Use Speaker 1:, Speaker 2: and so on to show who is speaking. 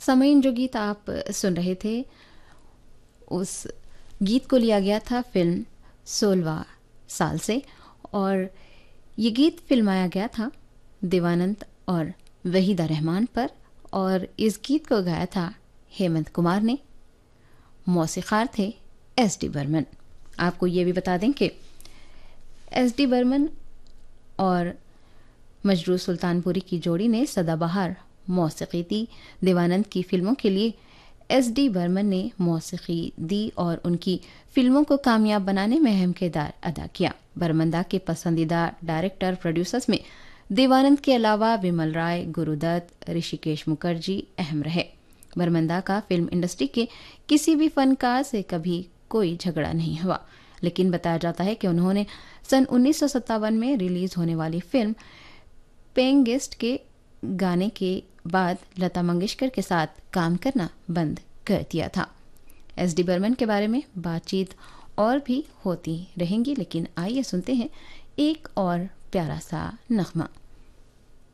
Speaker 1: सामयीन, जो गीत आप सुन रहे थे उस गीत को लिया गया था फिल्म 16वां साल से, और ये गीत फिल्माया गया था देवानंद और वहीदा रहमान पर, और इस गीत को गाया था हेमंत कुमार ने। मौसीकार थे एस.डी. बर्मन। आपको ये भी बता दें कि एस.डी. बर्मन और मजरूह सुल्तानपुरी की जोड़ी ने सदाबहार मौसीकी दी। देवानंद की फिल्मों के लिए एस.डी. बर्मन ने मौसीकी दी और उनकी फिल्मों को कामयाब बनाने में अहम किरदार अदा किया। बर्मंदा के पसंदीदा डायरेक्टर प्रोड्यूसर्स में देवानंद के अलावा विमल राय, गुरुदत्त, ऋषिकेश मुखर्जी अहम रहे। बर्मंदा का फिल्म इंडस्ट्री के किसी भी फनकार से कभी कोई झगड़ा नहीं हुआ, लेकिन बताया जाता है कि उन्होंने सन 1957 में रिलीज होने वाली फिल्म पेइंग गेस्ट के गाने के बाद लता मंगेशकर के साथ काम करना बंद कर दिया था। एस.डी. बर्मन के बारे में बातचीत और भी होती रहेंगी, लेकिन आइए सुनते हैं एक और प्यारा सा नगमा।